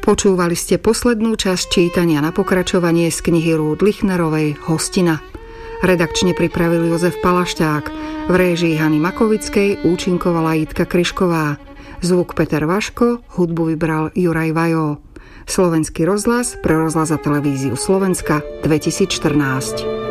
Počúvali ste poslednú časť čítania na pokračovanie z knihy Ruth Lichnerovej Hostina. Redakčne pripravil Jozef Palašťák, v réžii Hany Makovickej účinkovala Jitka Kryšková. Zvuk Peter Vaško, hudbu vybral Juraj Vajó. Slovenský rozhlas pre rozhlas a televíziu Slovenska 2014.